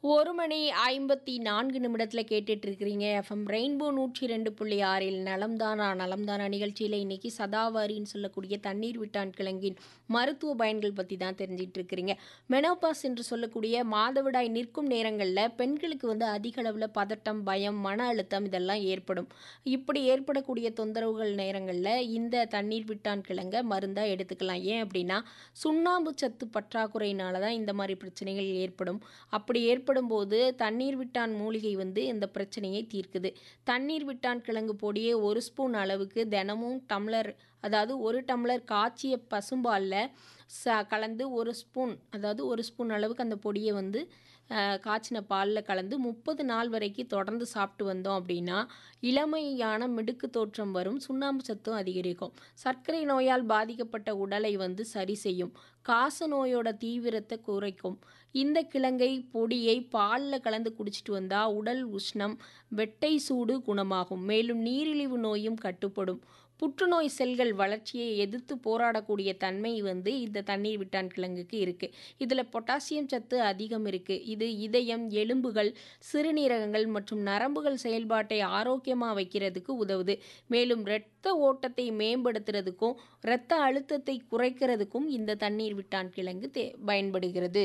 1 மணி 54 நிமிடத்தில் கேட்டுட்டு இருக்கிறீங்க. எஃப்எம் ரெயின்போ 102.6 நலம்தானா நலம்தானா நிகழ்ச்சியில் இன்னைக்கு சதாவாரின்னு சொல்லக்கூடிய தண்ணீர் விட்டான் கிழங்கின் மருத்துவ பயன்கள் பற்றி தான் தெரிஞ்சிட்டு இருக்கிறீங்க. மெனோபாஸ் என்று சொல்லக்கூடிய மாதவிடாய் நிற்கும் நேரங்களில் பெண்களுக்கு அதிக அளவில் பதட்டம், பயம், மன அழுத்தம் இதெல்லாம் ஏற்படும். இப்படி ஏற்படக்கூடிய தொந்தரவுகள் நேரங்களில் இந்த தண்ணீர் விட்டான் கிழங்கை மருந்தாக எடுத்துக்கலாம். ஏன் அப்படின்னா சுண்ணாம்பு சத்து பற்றாக்குறையினால தான் இந்த மாதிரி பிரச்சனைகள் ஏற்படும். அப்படி ஏற்படும் போது தண்ணீர் விட்டான் மூலிகை இந்த பிரச்சனையை தீர்க்குது. தண்ணீர் விட்டான் கிழங்கு பொடியை 1 ஸ்பூன் அளவுக்கு தினமும் டம்ளர், அதாவது 1 டம்ளர் காய்ச்சிய பசும்பாலில் கலந்து 1 ஸ்பூன், அதாவது 1 ஸ்பூன் அளவுக்கு அந்த பொடியை காய்ச்சின பாலில் கலந்து 30 நாள் வரைக்கும் தொடர்ந்து சாப்பிட்டு வந்தோம் அப்படின்னா இளமையான மிடுக்கு தோற்றம் வரும். சுண்ணாம்பு சத்தும் அதிகரிக்கும். சர்க்கரை நோயால் பாதிக்கப்பட்ட உடலை சரி செய்யும். காச நோயோட தீவிரத்தை குறைக்கும். இந்த கிழங்கை பொடியை பாலில் கலந்து குடிச்சிட்டு வந்தால் உடல் உஷ்ணம், வெட்டை சூடு குணமாகும். மேலும் நீரிழிவு நோயும் கட்டுப்படும். புற்றுநோய் செல்கள் வளர்ச்சியை எதிர்த்து போராடக்கூடிய தன்மை இந்த தண்ணீர் விட்டான் கிழங்குக்கு இருக்குது. இதில் பொட்டாசியம் சத்து அதிகம் இருக்குது. இது இதயம், எலும்புகள், சிறுநீரகங்கள் மற்றும் நரம்புகள் செயல்பாட்டை ஆரோக்கியமாக வைக்கிறதுக்கு உதவுது. மேலும் இரத்த ஓட்டத்தை மேம்படுத்துறதுக்கும் இரத்த அழுத்தத்தை குறைக்கிறதுக்கும் இந்த தண்ணீர் விட்டான் கிழங்கு பயன்படுகிறது.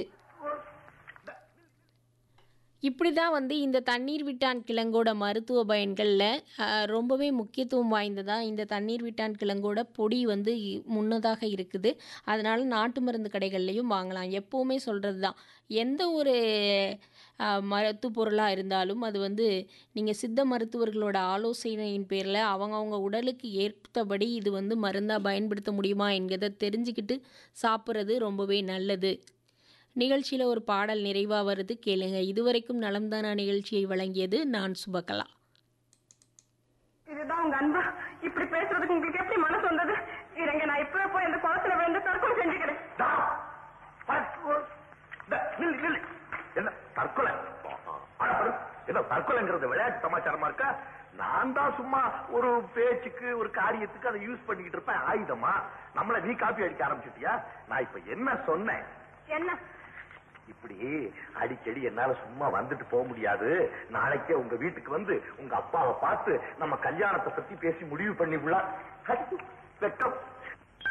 இப்படி தான் இந்த தண்ணீர் விட்டான் கிழங்கோட மருத்துவ பயன்களில் ரொம்பவே முக்கியத்துவம் வாய்ந்ததாக இந்த தண்ணீர் விட்டான் கிழங்கோட பொடி முன்னதாக இருக்குது. அதனால் நாட்டு மருந்து கடைகள்லையும் வாங்கலாம். எப்போவுமே சொல்கிறது தான், எந்த ஒரு மருத்துவ பொருளாக இருந்தாலும் அது நீங்கள் சித்த மருத்துவர்களோட ஆலோசனையின் பேரில் அவங்கவுங்க உடலுக்கு ஏற்றபடி இது மருந்தாக பயன்படுத்த முடியுமா என்கிறத தெரிஞ்சுக்கிட்டு சாப்பிட்றது ரொம்பவே நல்லது. நிகழ்ச்சியில் ஒரு பாடல் நிறைவாக வருது, கேளுங்க. இதுவரைக்கும் நலம்தானா நிகழ்ச்சியை வழங்கியது நான் சுபகலா. இதுதான் உங்க அன்பா? இப்படி பேசுறதுக்கு உங்களுக்கு எப்படி மனசு வந்தது? இருங்க, நான் இப்பவே போய் இந்த குளத்துல விழுந்து தற்கொலை செஞ்சுக்கிறேன். என்ன தற்கொலை? தற்கொலைங்கிறது விளையாட்டு சமாச்சாரமா இருக்கா? நான் தான் சும்மா ஒரு பேச்சுக்கு, ஒரு காரியத்துக்கு அதை யூஸ் பண்ணிக்கிட்டு இருப்பேன். ஆயுதமா நம்மள நீ காப்பி அடிக்க ஆரம்பிச்சிட்டியா? நான் இப்ப என்ன சொன்னேன்? என்ன? இப்படி அடிக்கடி என்னால சும்மா வந்துட்டு போக முடியாது. நாளைக்கே உங்க வீட்டுக்கு உங்க அப்பாவை பார்த்து நம்ம கல்யாணத்தை பத்தி பேசி முடிவு பண்ணி வெட்கம்